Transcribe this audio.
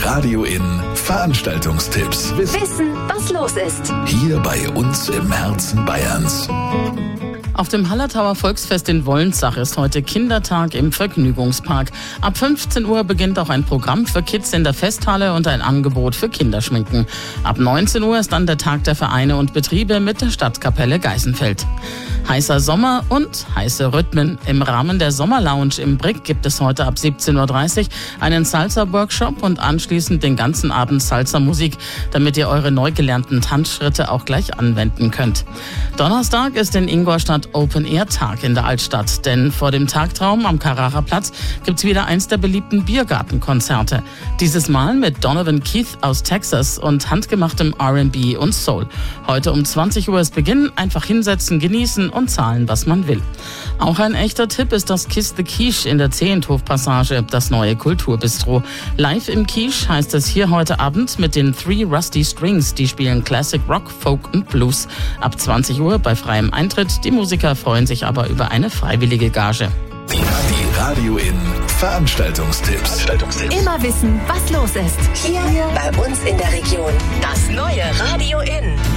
Radio In Veranstaltungstipps. Wissen, was los ist. Hier bei uns im Herzen Bayerns. Auf dem Hallertauer Volksfest in Wollentzach ist heute Kindertag im Vergnügungspark. Ab 15 Uhr beginnt auch ein Programm für Kids in der Festhalle und ein Angebot für Kinderschminken. Ab 19 Uhr ist dann der Tag der Vereine und Betriebe mit der Stadtkapelle Geisenfeld. Heißer Sommer und heiße Rhythmen. Im Rahmen der Sommerlounge im Brick gibt es heute ab 17.30 Uhr einen Salsa-Workshop und anschließend den ganzen Abend Salsa-Musik, damit ihr eure neu gelernten Tanzschritte auch gleich anwenden könnt. Donnerstag ist in Ingolstadt Open-Air-Tag in der Altstadt, denn vor dem Tagtraum am Carrara-Platz gibt's wieder eins der beliebten Biergartenkonzerte. Dieses Mal mit Donovan Keith aus Texas und handgemachtem R&B und Soul. Heute um 20 Uhr ist Beginn, einfach hinsetzen, genießen und zahlen, was man will. Auch ein echter Tipp ist das Kiss the Quiche in der Zehenthof-Passage, das neue Kulturbistro. Live im Quiche heißt es hier heute Abend mit den Three Rusty Strings. Die spielen Classic Rock, Folk und Blues. Ab 20 Uhr bei freiem Eintritt. Die Musiker freuen sich aber über eine freiwillige Gage. Die Radio In Veranstaltungstipps. Immer wissen, was los ist. Hier bei uns in der Region. Das neue Radio In.